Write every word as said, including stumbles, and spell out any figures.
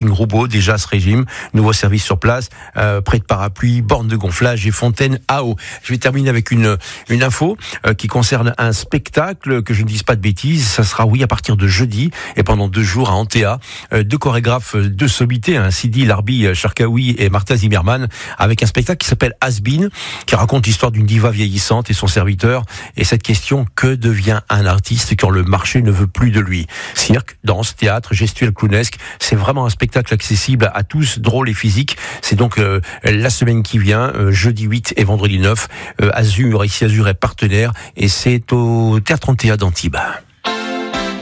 parking robot déjà à ce régime, nouveau service sur place, euh, près de parapluies, bornes de gonflage et fontaines à eau. Je vais terminer avec une, une info euh, qui concerne un spectacle, que je ne dise pas de bêtises, ça sera oui à partir de jeudi et pendant deux jours à Antea, euh, deux chorégraphes de sommité, hein, Sidi Larbi Charkaoui et Martha Zimmerman, avec un spectacle qui s'appelle Has Been, qui raconte l'histoire d'une diva vieillissante et son serviteur, et cette question: que devient un artiste quand le marché ne veut plus de lui? Cirque, danse, théâtre, gestuelle clownesque, c'est vraiment un spectacle accessible à tous, drôle et physique. C'est donc euh, la semaine qui vient, euh, jeudi huit et vendredi neuf, euh, Azur, ici Azur est partenaire, et c'est au Théâtre Antea d'Antibes.